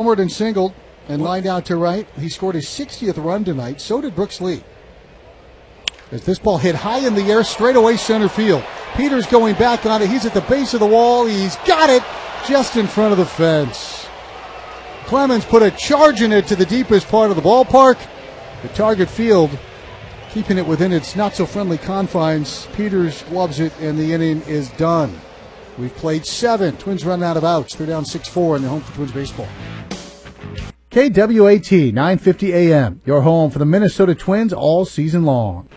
homered and singled and lined out to right. He scored his 60th run tonight. So did Brooks Lee. As this ball hit high in the air, straight away center field. Peters going back on it. He's at the base of the wall. He's got it just in front of the fence. Clemens put a charge in it to the deepest part of the ballpark. The target field keeping it within its not-so-friendly confines. Peters gloves it, and the inning is done. We've played 7. Twins run out of outs. They're down 6-4 in the home for Twins baseball. KWAT 950 AM, your home for the Minnesota Twins all season long.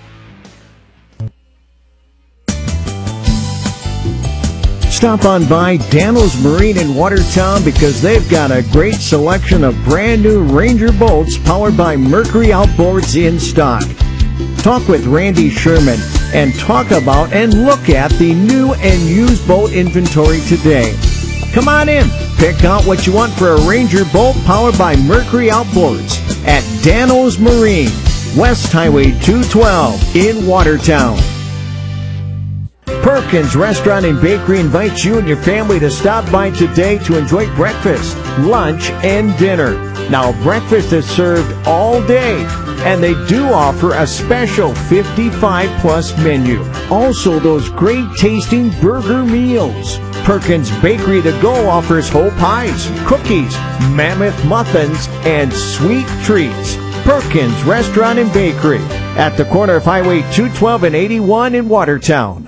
Stop on by Dano's Marine in Watertown because they've got a great selection of brand new Ranger boats powered by Mercury Outboards in stock. Talk with Randy Sherman and talk about and look at the new and used boat inventory today. Come on in. Pick out what you want for a Ranger boat powered by Mercury Outboards at Dano's Marine, West Highway 212 in Watertown. Perkins Restaurant and Bakery invites you and your family to stop by today to enjoy breakfast, lunch, and dinner. Now, breakfast is served all day, and they do offer a special 55-plus menu. Also, those great-tasting burger meals. Perkins Bakery to Go offers whole pies, cookies, mammoth muffins, and sweet treats. Perkins Restaurant and Bakery at the corner of Highway 212 and 81 in Watertown.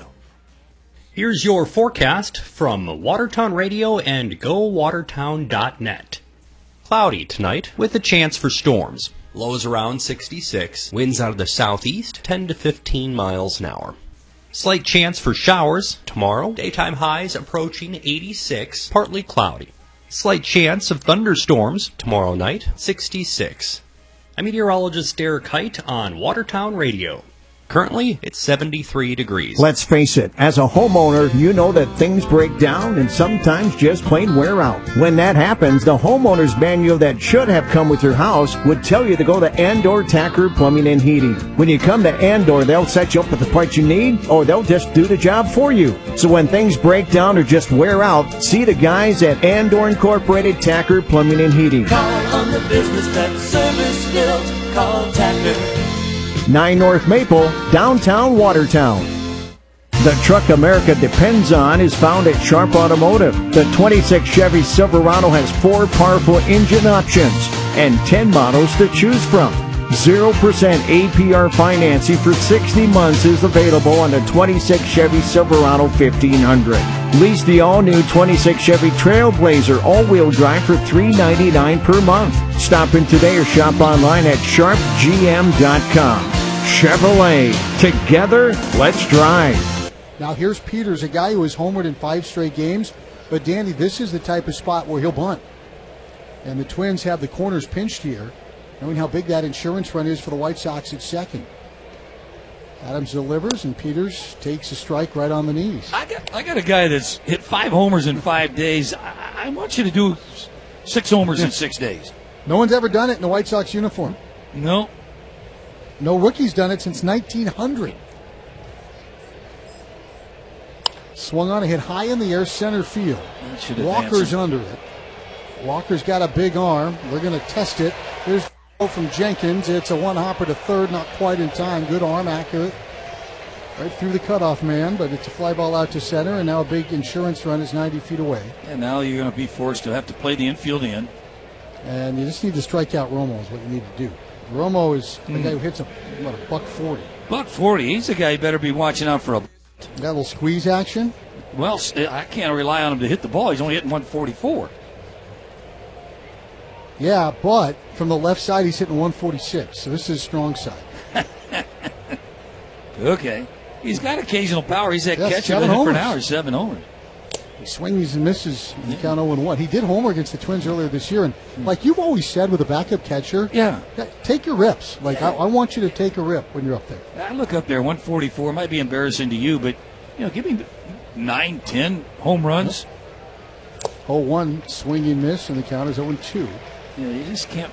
Here's your forecast from Watertown Radio and GoWatertown.net. Cloudy tonight with a chance for storms. Lows around 66. Winds out of the southeast 10 to 15 miles an hour. Slight chance for showers tomorrow. Daytime highs approaching 86. Partly cloudy. Slight chance of thunderstorms tomorrow night 66. I'm meteorologist Derek Height on Watertown Radio. Currently, it's 73 degrees. Let's face it, as a homeowner, you know that things break down and sometimes just plain wear out. When that happens, the homeowner's manual that should have come with your house would tell you to go to Andor Tacker Plumbing and Heating. When you come to Andor, they'll set you up with the parts you need, or they'll just do the job for you. So when things break down or just wear out, see the guys at Andor Incorporated Tacker Plumbing and Heating. Call on the business that's service built. Call Tacker. 9 North Maple, downtown Watertown. The truck America depends on is found at Sharp Automotive. The 26 Chevy Silverado has 4 powerful engine options and 10 models to choose from. 0% APR financing for 60 months is available on the 26 Chevy Silverado 1500. Lease the all-new 26 Chevy Trailblazer all-wheel drive for $399 per month. Stop in today or shop online at sharpgm.com. Chevrolet. Together, let's drive. Now here's Peters, a guy who has homered in 5 straight games. But, Danny, this is the type of spot where he'll bunt. And the Twins have the corners pinched here, knowing how big that insurance run is for the White Sox at second. Adams delivers, and Peters takes a strike right on the knees. I got a guy that's hit 5 homers in 5 days. I want you to do 6 homers in 6 days. No one's ever done it in a White Sox uniform. No. No rookie's done it since 1900. Swung on a hit high in the air, center field. Walker's under it. Walker's got a big arm. We're going to test it. Here's from Jenkins. It's a one-hopper to third, not quite in time. Good arm, accurate. Right through the cutoff man, but it's a fly ball out to center, and now a big insurance run is 90 feet away. And now you're going to be forced to have to play the infield in. And you just need to strike out Romo is what you need to do. Romo is the guy who hits a $140. $140. He's the guy you better be watching out for. Got a little squeeze action. Well, I can't rely on him to hit the ball. He's only hitting 144. Yeah, but from the left side, he's hitting 146. So this is his strong side. Okay. He's got occasional power. He's that catcher 7 for homers. an hour. 7 homers. He swings and misses. You count 0-1. He did homer against the Twins earlier this year. And like you've always said with a backup catcher, take your rips. Like I want you to take a rip when you're up there. I look up there, 144. Might be embarrassing to you, but give me 9, 10 home runs. 0-1 swinging miss, and the count is 0-2. Yeah, you just can't.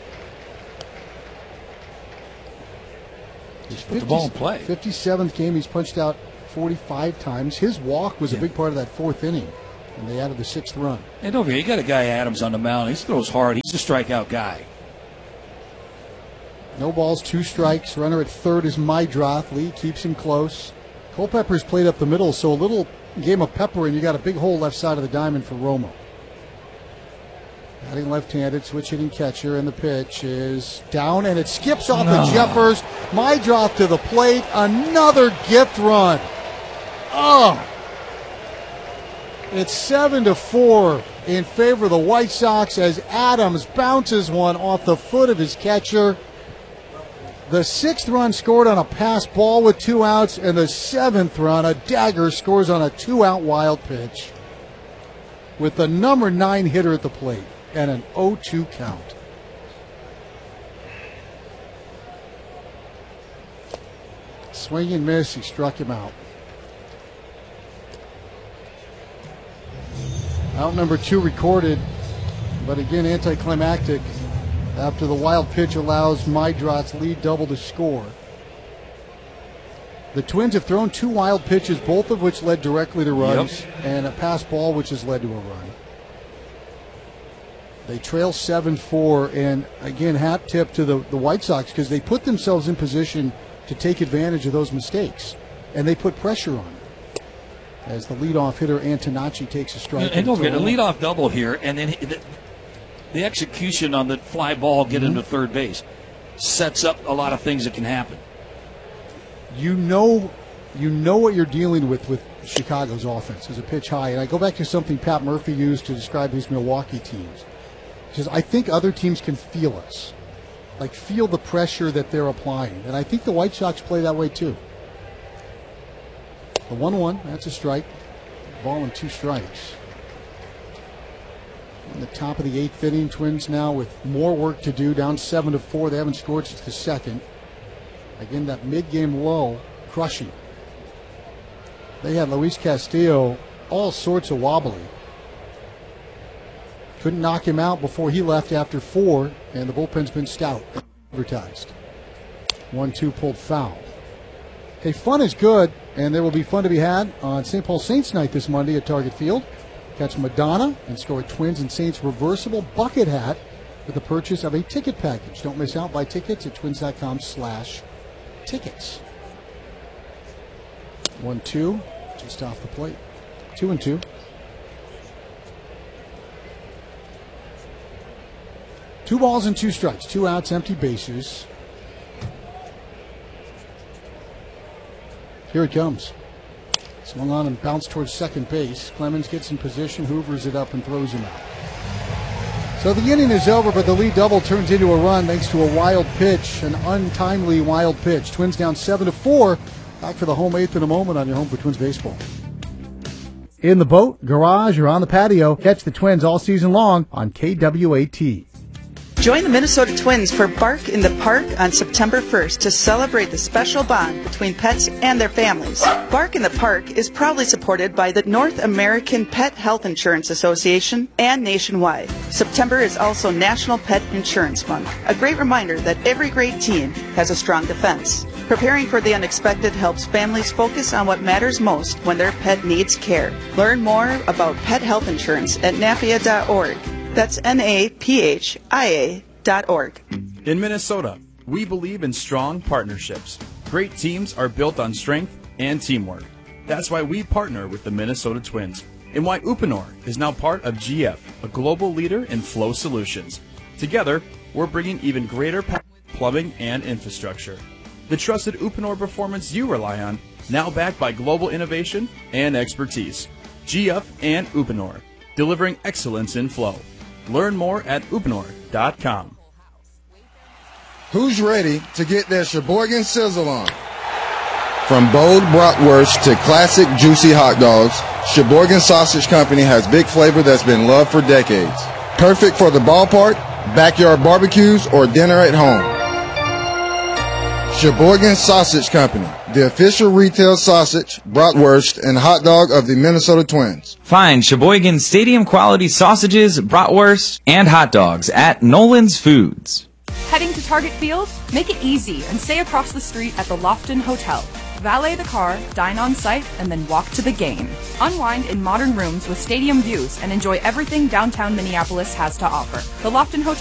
Just put the ball in play. 57th game, he's punched out 45 times. His walk was a big part of that 4th inning. And they added the 6th run. And over here, you got a guy, Adams, on the mound. He throws hard. He's a strikeout guy. No balls, 2 strikes. Runner at third is Mydroth. Lee keeps him close. Culpepper's played up the middle, so a little game of pepper, and you got a big hole left side of the diamond for Romo. Batting left-handed, switch hitting catcher, and the pitch is down, and it skips off the Jeffers. Mydroth to the plate. Another gift run. Oh! It's 7-4 in favor of the White Sox as Adams bounces one off the foot of his catcher. The 6th run scored on a pass ball with 2 outs, and the 7th run, a dagger, scores on a 2-out wild pitch with the number 9 hitter at the plate and an 0-2 count. Swing and miss, he struck him out. Out number 2 recorded, but again anticlimactic after the wild pitch allows Mydroth's lead double to score. The Twins have thrown 2 wild pitches, both of which led directly to runs, and a pass ball which has led to a run. They trail 7-4, and again, hat tip to the White Sox because they put themselves in position to take advantage of those mistakes, and they put pressure on it. As the leadoff hitter Antonacci takes a strike. And don't forget, a leadoff double here, and then the execution on the fly ball getting to third base sets up a lot of things that can happen. You know what you're dealing with Chicago's offense as a pitch high. And I go back to something Pat Murphy used to describe his Milwaukee teams. He says, I think other teams can feel us, like feel the pressure that they're applying. And I think the White Sox play that way too. The 1-1, that's a strike. Ball and 2 strikes. In the top of the 8th inning, Twins now with more work to do, down 7-4. They haven't scored since the 2nd. Again, that mid-game lull, crushing. They had Luis Castillo all sorts of wobbly. Couldn't knock him out before he left after 4, and the bullpen's been stout. Advertised. 1-2 pulled foul. Okay, fun is good, and there will be fun to be had on St. Paul Saints night this Monday at Target Field. Catch Madonna and score a Twins and Saints reversible bucket hat with the purchase of a ticket package. Don't miss out. Buy tickets at twins.com/tickets. 1-2, just off the plate. 2-2. Two balls and 2 strikes, 2 outs, empty bases. Here it comes. Swung on and bounced towards second base. Clemens gets in position, hoovers it up, and throws him out. So the inning is over, but the lead double turns into a run thanks to a wild pitch, an untimely wild pitch. Twins down 7-4. Back for the home 8th in a moment on your home for Twins baseball. In the boat, garage, or on the patio, catch the Twins all season long on KWAT. Join the Minnesota Twins for Bark in the Park on September 1st to celebrate the special bond between pets and their families. Bark in the Park is proudly supported by the North American Pet Health Insurance Association and Nationwide. September is also National Pet Insurance Month, a great reminder that every great team has a strong defense. Preparing for the unexpected helps families focus on what matters most when their pet needs care. Learn more about pet health insurance at NAPIA.org. That's NAPHIA.org. In Minnesota, we believe in strong partnerships. Great teams are built on strength and teamwork. That's why we partner with the Minnesota Twins, and why Uponor is now part of GF, a global leader in flow solutions. Together, we're bringing even greater plumbing and infrastructure. The trusted Uponor performance you rely on, now backed by global innovation and expertise. GF and Uponor, delivering excellence in flow. Learn more at uponor.com. Who's ready to get their Sheboygan sizzle on? From bold bratwurst to classic juicy hot dogs, Sheboygan Sausage Company has big flavor that's been loved for decades. Perfect for the ballpark, backyard barbecues, or dinner at home. Sheboygan Sausage Company, the official retail sausage, bratwurst, and hot dog of the Minnesota Twins. Find Sheboygan stadium-quality sausages, bratwurst, and hot dogs at Nolan's Foods. Heading to Target Field? Make it easy and stay across the street at the Lofton Hotel. Valet the car, dine on site, and then walk to the game. Unwind in modern rooms with stadium views and enjoy everything downtown Minneapolis has to offer. The Lofton Hotel